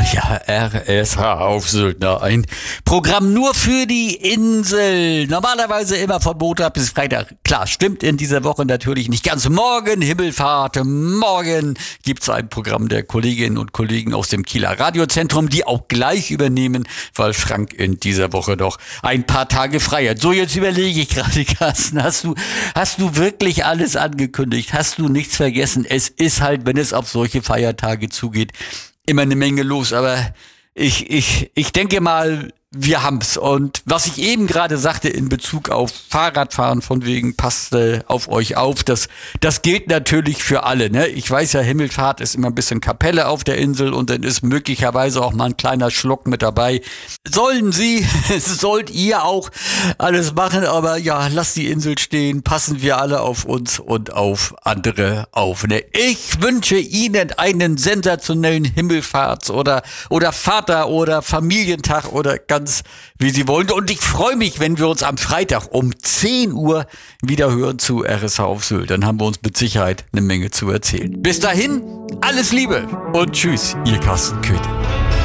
Ja, RSH auf Sylt. Ein Programm nur für die Insel. Normalerweise immer von Montag bis Freitag. Klar, stimmt in dieser Woche natürlich nicht ganz. Morgen Himmelfahrt. Morgen gibt's ein Programm der Kolleginnen und Kollegen aus dem Kieler Radiozentrum, die auch gleich übernehmen, weil Frank in dieser Woche noch ein paar Tage frei hat. So, jetzt überlege ich gerade, Carsten, hast du wirklich alles angekündigt? Hast du nichts vergessen? Es ist halt, wenn es auf solche Feiertage zugeht, immer eine Menge los, aber ich denke mal, wir haben's. Und was ich eben gerade sagte in Bezug auf Fahrradfahren, von wegen passt auf euch auf, das gilt natürlich für alle. Ne? Ich weiß ja, Himmelfahrt ist immer ein bisschen Kapelle auf der Insel und dann ist möglicherweise auch mal ein kleiner Schluck mit dabei. Sollt ihr auch alles machen, aber ja, lasst die Insel stehen, passen wir alle auf uns und auf andere auf. Ne? Ich wünsche Ihnen einen sensationellen Himmelfahrts- oder Vater- oder Familientag oder ganz wie Sie wollen. Und ich freue mich, wenn wir uns am Freitag um 10 Uhr wieder hören zu RSH auf Sylt. Dann haben wir uns mit Sicherheit eine Menge zu erzählen. Bis dahin, alles Liebe und tschüss, Ihr Carsten Köthen.